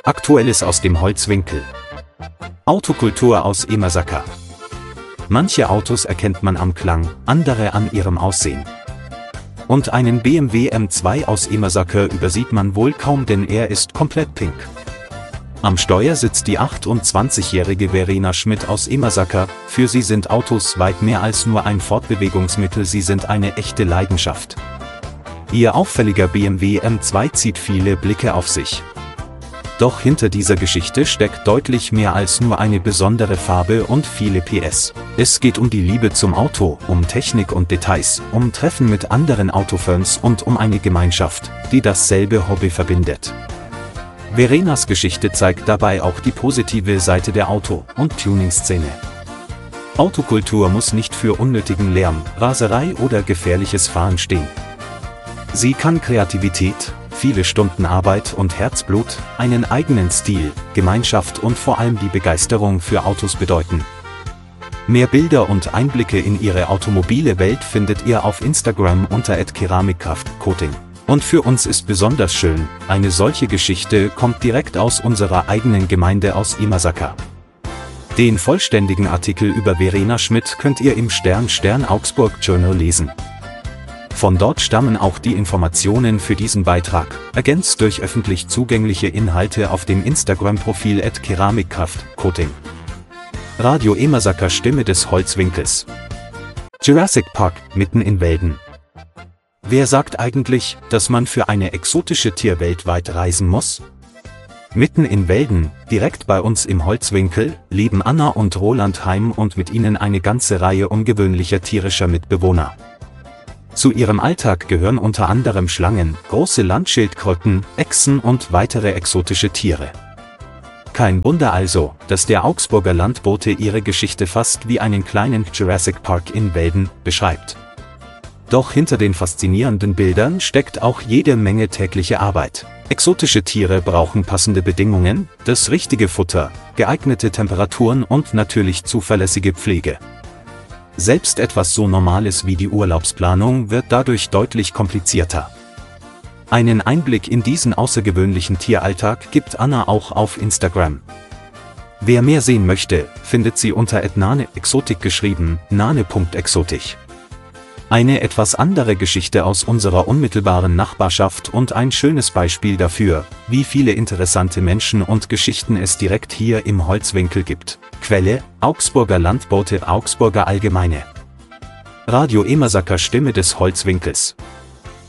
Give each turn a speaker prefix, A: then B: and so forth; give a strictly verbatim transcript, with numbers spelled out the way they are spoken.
A: Aktuelles aus dem Holzwinkel. Autokultur aus Emersaker. Manche Autos erkennt man am Klang, andere an ihrem Aussehen. Und einen B M W M zwei aus Emersaker übersieht man wohl kaum, denn er ist komplett pink. Am Steuer sitzt die achtundzwanzigjährige Verena Schmidt aus Emersaker. Für sie sind Autos weit mehr als nur ein Fortbewegungsmittel, sie sind eine echte Leidenschaft. Ihr auffälliger B M W M zwei zieht viele Blicke auf sich. Doch hinter dieser Geschichte steckt deutlich mehr als nur eine besondere Farbe und viele P S. Es geht um die Liebe zum Auto, um Technik und Details, um Treffen mit anderen Autofans und um eine Gemeinschaft, die dasselbe Hobby verbindet. Verenas Geschichte zeigt dabei auch die positive Seite der Auto- und Tuning-Szene. Autokultur muss nicht für unnötigen Lärm, Raserei oder gefährliches Fahren stehen. Sie kann Kreativität, viele Stunden Arbeit und Herzblut, einen eigenen Stil, Gemeinschaft und vor allem die Begeisterung für Autos bedeuten. Mehr Bilder und Einblicke in ihre automobile Welt findet ihr auf Instagram unter at keramikkraftcoating. Und für uns ist besonders schön, eine solche Geschichte kommt direkt aus unserer eigenen Gemeinde aus Emersaker. Den vollständigen Artikel über Verena Schmidt könnt ihr im Stern Stern Augsburg Journal lesen. Von dort stammen auch die Informationen für diesen Beitrag, ergänzt durch öffentlich zugängliche Inhalte auf dem Instagram-Profil at keramikkraftcoating. Radio Emersaker, Stimme des Holzwinkels. Jurassic Park, mitten in Welden. Wer sagt eigentlich, dass man für eine exotische Tierwelt weit reisen muss? Mitten in Welden, direkt bei uns im Holzwinkel, leben Anna und Roland Heim und mit ihnen eine ganze Reihe ungewöhnlicher tierischer Mitbewohner. Zu ihrem Alltag gehören unter anderem Schlangen, große Landschildkröten, Echsen und weitere exotische Tiere. Kein Wunder also, dass der Augsburger Landbote ihre Geschichte fast wie einen kleinen Jurassic Park in Welden beschreibt. Doch hinter den faszinierenden Bildern steckt auch jede Menge tägliche Arbeit. Exotische Tiere brauchen passende Bedingungen, das richtige Futter, geeignete Temperaturen und natürlich zuverlässige Pflege. Selbst etwas so Normales wie die Urlaubsplanung wird dadurch deutlich komplizierter. Einen Einblick in diesen außergewöhnlichen Tieralltag gibt Anna auch auf Instagram. Wer mehr sehen möchte, findet sie unter at nane-exotik geschrieben, nane.exotik. Eine etwas andere Geschichte aus unserer unmittelbaren Nachbarschaft und ein schönes Beispiel dafür, wie viele interessante Menschen und Geschichten es direkt hier im Holzwinkel gibt. Quelle: Augsburger Landbote, Augsburger Allgemeine. Radio Emersaker, Stimme des Holzwinkels.